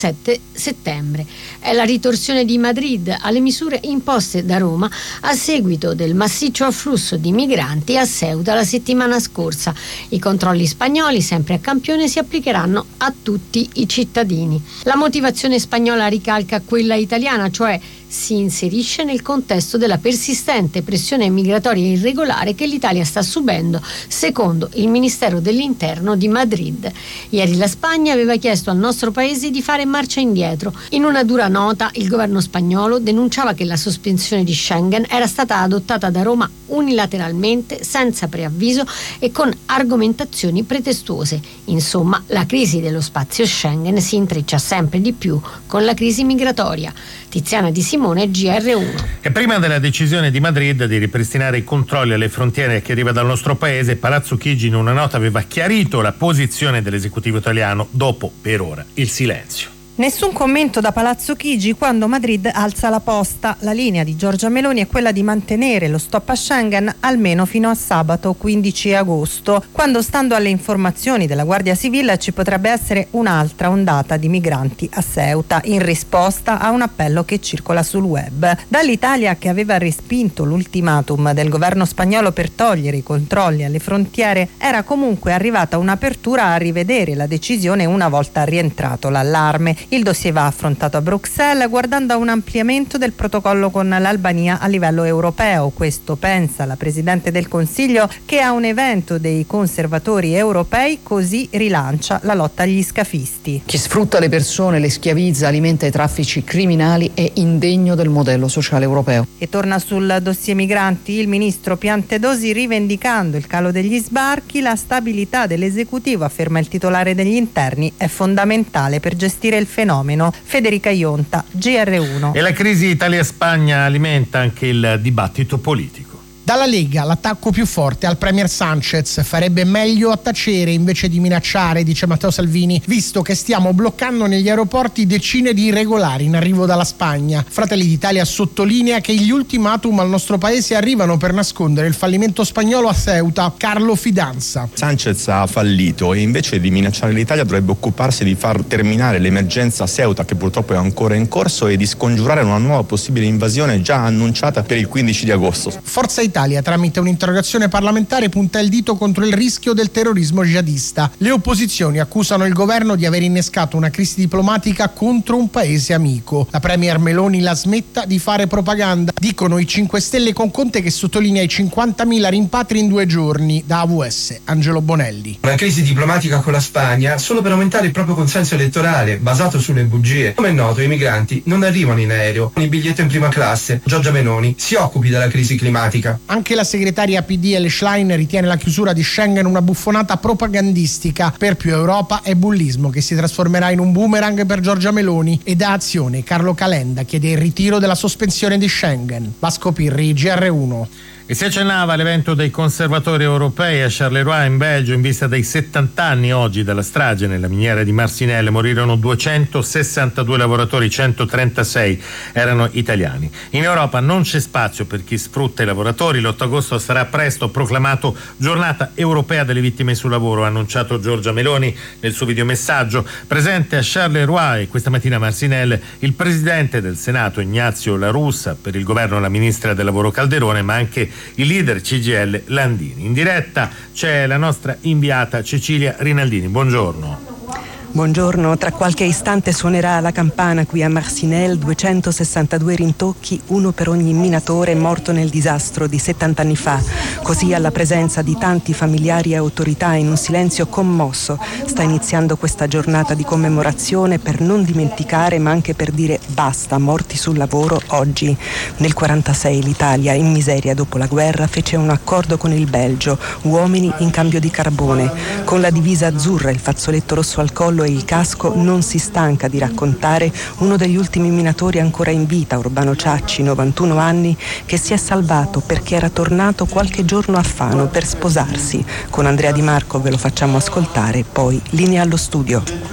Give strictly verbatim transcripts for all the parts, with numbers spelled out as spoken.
sette settembre. È la ritorsione di Madrid alle misure imposte da Roma a seguito del massiccio afflusso di migranti a Ceuta la settimana scorsa. I controlli spagnoli, sempre a campione, si applicheranno a tutti i cittadini. La motivazione spagnola ricalca quella italiana, cioè si inserisce nel contesto della persistente pressione migratoria irregolare che l'Italia sta subendo, secondo il Ministero dell'Interno di Madrid. Ieri la Spagna aveva chiesto al nostro paese di fare marcia indietro. In una dura nota, il governo spagnolo denunciava che la sospensione di Schengen era stata adottata da Roma unilateralmente, senza preavviso e con argomentazioni pretestuose. Insomma, la crisi dello spazio Schengen si intreccia sempre di più con la crisi migratoria. Tiziana Di Simone, G R uno. E prima della decisione di Madrid di ripristinare i controlli alle frontiere che arriva dal nostro paese, Palazzo Chigi in una nota aveva chiarito la posizione dell'esecutivo italiano, dopo per ora il silenzio. Nessun commento da Palazzo Chigi quando Madrid alza la posta. La linea di Giorgia Meloni è quella di mantenere lo stop a Schengen almeno fino a sabato quindici agosto, quando, stando alle informazioni della Guardia Civile, ci potrebbe essere un'altra ondata di migranti a Ceuta, in risposta a un appello che circola sul web. Dall'Italia, che aveva respinto l'ultimatum del governo spagnolo per togliere i controlli alle frontiere, era comunque arrivata un'apertura a rivedere la decisione una volta rientrato l'allarme. Il dossier va affrontato a Bruxelles guardando a un ampliamento del protocollo con l'Albania a livello europeo. Questo pensa la Presidente del Consiglio, che a un evento dei conservatori europei così rilancia la lotta agli scafisti. Chi sfrutta le persone, le schiavizza, alimenta i traffici criminali è indegno del modello sociale europeo. E torna sul dossier migranti il ministro Piantedosi, rivendicando il calo degli sbarchi. La stabilità dell'esecutivo, afferma il titolare degli interni, è fondamentale per gestire il fenomeno. Federica Ionta, G R uno. E la crisi Italia-Spagna alimenta anche il dibattito politico. Dalla Lega l'attacco più forte al premier Sanchez: farebbe meglio a tacere invece di minacciare, dice Matteo Salvini, visto che stiamo bloccando negli aeroporti decine di irregolari in arrivo dalla Spagna. Fratelli d'Italia sottolinea che gli ultimatum al nostro paese arrivano per nascondere il fallimento spagnolo a Ceuta. Carlo Fidanza. Sanchez ha fallito e invece di minacciare l'Italia dovrebbe occuparsi di far terminare l'emergenza Ceuta, che purtroppo è ancora in corso, e di scongiurare una nuova possibile invasione già annunciata per il quindici di agosto. Forza Italia Italia, tramite un'interrogazione parlamentare, punta il dito contro il rischio del terrorismo jihadista. Le opposizioni accusano il governo di aver innescato una crisi diplomatica contro un paese amico. La premier Meloni la smetta di fare propaganda, dicono i cinque Stelle, con Conte che sottolinea i cinquantamila rimpatri in due giorni. Da A V S, Angelo Bonelli. Una crisi diplomatica con la Spagna solo per aumentare il proprio consenso elettorale, basato sulle bugie. Come è noto, i migranti non arrivano in aereo, con il biglietto in prima classe. Giorgia Meloni si occupi della crisi climatica. Anche la segretaria P D Elle Schlein ritiene la chiusura di Schengen una buffonata propagandistica. Per più Europa è bullismo che si trasformerà in un boomerang per Giorgia Meloni. E da Azione Carlo Calenda chiede il ritiro della sospensione di Schengen. Vasco Pirri, G R uno. E si accennava all'evento dei conservatori europei a Charleroi in Belgio in vista dei settanta anni oggi della strage nella miniera di Marcinelle. Morirono duecentosessantadue lavoratori, centotrentasei erano italiani. In Europa non c'è spazio per chi sfrutta i lavoratori. l'otto agosto sarà presto proclamato giornata europea delle vittime sul lavoro, ha annunciato Giorgia Meloni nel suo videomessaggio. Presente a Charleroi questa mattina a Marcinelle il presidente del Senato Ignazio La Russa, per il governo la ministra del lavoro Calderone, ma anche il leader C G I L Landini. In diretta c'è la nostra inviata Cecilia Rinaldini. Buongiorno. Buongiorno, tra qualche istante suonerà la campana qui a Marcinelle, duecentosessantadue rintocchi, uno per ogni minatore morto nel disastro di settanta anni fa. Così, alla presenza di tanti familiari e autorità, in un silenzio commosso, sta iniziando questa giornata di commemorazione per non dimenticare, ma anche per dire basta morti sul lavoro oggi. Nel quarantasei l'Italia, in miseria dopo la guerra, fece un accordo con il Belgio, uomini in cambio di carbone. Con la divisa azzurra, il fazzoletto rosso al collo e il casco, non si stanca di raccontare uno degli ultimi minatori ancora in vita, Urbano Ciacci, novantuno anni, che si è salvato perché era tornato qualche giorno a Fano per sposarsi. Con Andrea Di Marco ve lo facciamo ascoltare, poi linea allo studio.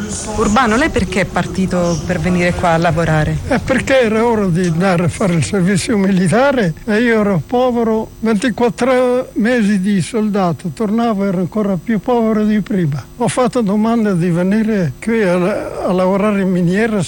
Urbano, lei perché è partito per venire qua a lavorare? Eh, perché era ora di andare a fare il servizio militare e io ero povero, ventiquattro mesi di soldato, tornavo e ero ancora più povero di prima. Ho fatto domanda di venire qui a, a lavorare in miniera